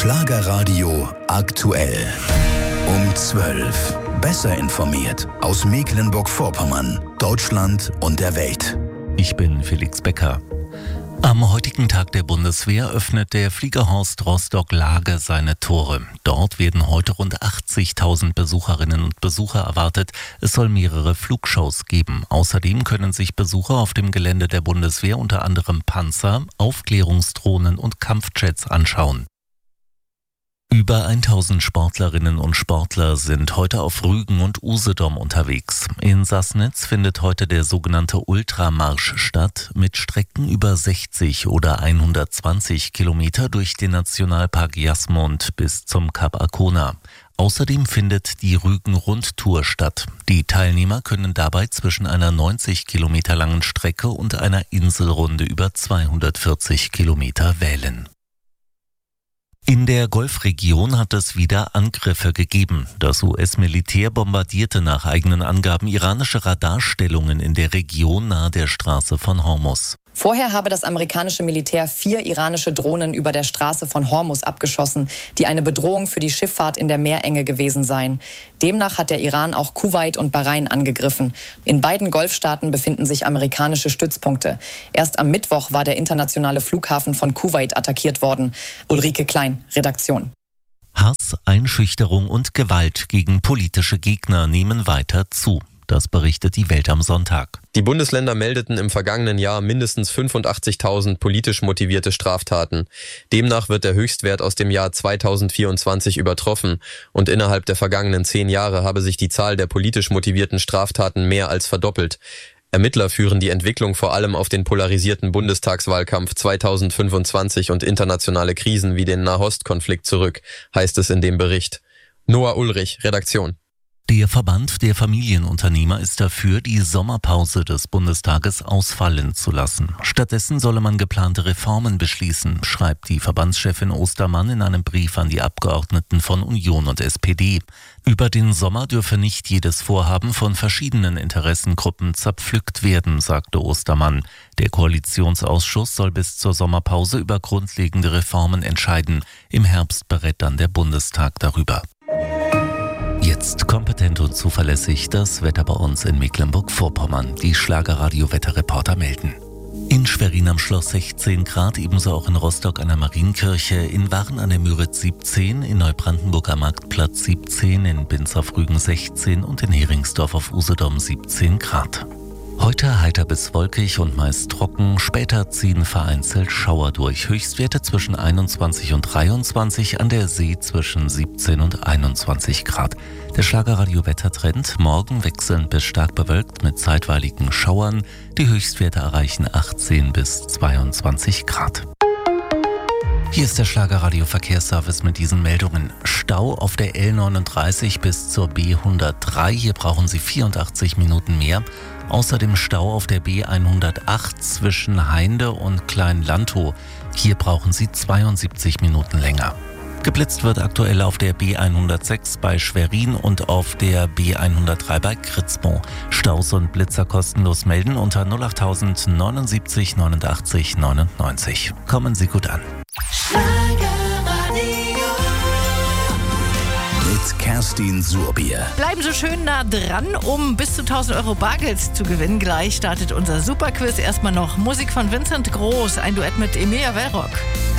Schlagerradio aktuell. Um 12. Besser informiert aus Mecklenburg-Vorpommern, Deutschland und der Welt. Ich bin Felix Becker. Am heutigen Tag der Bundeswehr öffnet der Fliegerhorst Rostock-Lage seine Tore. Dort werden heute rund 80.000 Besucherinnen und Besucher erwartet. Es soll mehrere Flugshows geben. Außerdem können sich Besucher auf dem Gelände der Bundeswehr unter anderem Panzer, Aufklärungsdrohnen und Kampfjets anschauen. Über 1000 Sportlerinnen und Sportler sind heute auf Rügen und Usedom unterwegs. In Sassnitz findet heute der sogenannte Ultramarsch statt, mit Strecken über 60 oder 120 Kilometer durch den Nationalpark Jasmund bis zum Kap Arkona. Außerdem findet die Rügen-Rundtour statt. Die Teilnehmer können dabei zwischen einer 90 Kilometer langen Strecke und einer Inselrunde über 240 Kilometer wählen. In der Golfregion hat es wieder Angriffe gegeben. Das US-Militär bombardierte nach eigenen Angaben iranische Radarstellungen in der Region nahe der Straße von Hormuz. Vorher habe das amerikanische Militär 4 iranische Drohnen über der Straße von Hormuz abgeschossen, die eine Bedrohung für die Schifffahrt in der Meerenge gewesen seien. Demnach hat der Iran auch Kuwait und Bahrain angegriffen. In beiden Golfstaaten befinden sich amerikanische Stützpunkte. Erst am Mittwoch war der internationale Flughafen von Kuwait attackiert worden. Ulrike Klein, Redaktion. Hass, Einschüchterung und Gewalt gegen politische Gegner nehmen weiter zu. Das berichtet die Welt am Sonntag. Die Bundesländer meldeten im vergangenen Jahr mindestens 85.000 politisch motivierte Straftaten. Demnach wird der Höchstwert aus dem Jahr 2024 übertroffen und innerhalb der vergangenen 10 Jahre habe sich die Zahl der politisch motivierten Straftaten mehr als verdoppelt. Ermittler führen die Entwicklung vor allem auf den polarisierten Bundestagswahlkampf 2025 und internationale Krisen wie den Nahostkonflikt zurück, heißt es in dem Bericht. Noah Ulrich, Redaktion. Der Verband der Familienunternehmer ist dafür, die Sommerpause des Bundestages ausfallen zu lassen. Stattdessen solle man geplante Reformen beschließen, schreibt die Verbandschefin Ostermann in einem Brief an die Abgeordneten von Union und SPD. Über den Sommer dürfe nicht jedes Vorhaben von verschiedenen Interessengruppen zerpflückt werden, sagte Ostermann. Der Koalitionsausschuss soll bis zur Sommerpause über grundlegende Reformen entscheiden. Im Herbst berät dann der Bundestag darüber. Jetzt kompetent und zuverlässig das Wetter bei uns in Mecklenburg-Vorpommern. Die Schlagerradio-Wetterreporter melden. In Schwerin am Schloss 16 Grad, ebenso auch in Rostock an der Marienkirche, in Waren an der Müritz 17, in Neubrandenburg am Marktplatz 17, in Binz auf Rügen 16 und in Heringsdorf auf Usedom 17 Grad. Heute heiter bis wolkig und meist trocken, später ziehen vereinzelt Schauer durch. Höchstwerte zwischen 21 und 23, an der See zwischen 17 und 21 Grad. Der Schlagerradio-Wettertrend: morgen wechselnd bis stark bewölkt mit zeitweiligen Schauern. Die Höchstwerte erreichen 18 bis 22 Grad. Hier ist der Schlagerradio-Verkehrsservice mit diesen Meldungen. Stau auf der L39 bis zur B103. Hier brauchen Sie 84 Minuten mehr. Außerdem Stau auf der B108 zwischen Heinde und Klein-Lantow. Hier brauchen Sie 72 Minuten länger. Geblitzt wird aktuell auf der B106 bei Schwerin und auf der B103 bei Kritzmo. Staus und Blitzer kostenlos melden unter 08000 79 89 99. Kommen Sie gut an. Mit Kerstin Surbier. Bleiben Sie schön nah dran, um bis zu 1.000 Euro Bargeld zu gewinnen. Gleich startet unser Superquiz. Erstmal noch Musik von Vincent Groß, ein Duett mit Emilia Welrock.